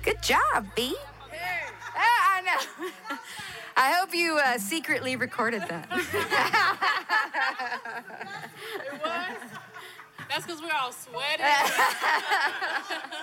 Good job, B. I know. I hope you secretly recorded that. It was? That's because we're all sweating.